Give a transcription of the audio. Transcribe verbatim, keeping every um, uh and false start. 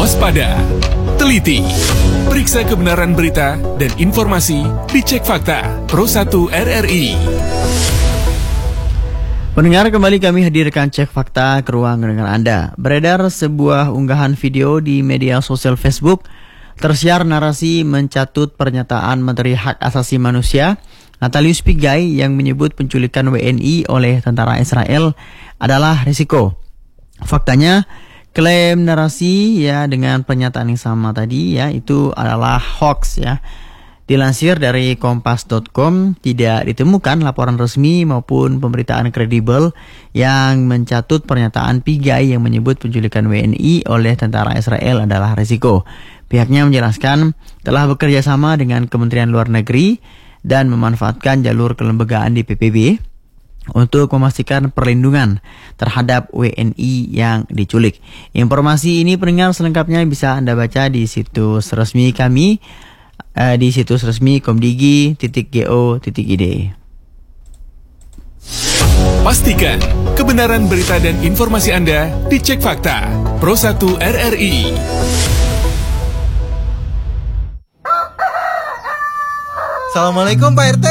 waspada, teliti, periksa kebenaran berita dan informasi dicek fakta Pro satu R R I. Pendengar, kembali kami hadirkan cek fakta ke ruang dengan Anda. Beredar sebuah unggahan video di media sosial Facebook. Tersiar narasi mencatut pernyataan Menteri Hak Asasi Manusia Natalius Pigai yang menyebut penculikan W N I oleh tentara Israel adalah risiko. Faktanya, klaim narasi ya dengan pernyataan yang sama tadi ya itu adalah hoax ya. Dilansir dari kompas dot com, tidak ditemukan laporan resmi maupun pemberitaan kredibel yang mencatut pernyataan Pigai yang menyebut penculikan W N I oleh tentara Israel adalah risiko. Pihaknya menjelaskan telah bekerja sama dengan Kementerian Luar Negeri dan memanfaatkan jalur kelembagaan di P B B untuk memastikan perlindungan terhadap W N I yang diculik. Informasi ini pendengar selengkapnya bisa Anda baca di situs resmi kami, eh, di situs resmi komdigi titik go titik id. Pastikan kebenaran berita dan informasi Anda dicek fakta Pro satu R R I. Assalamualaikum Pak R T.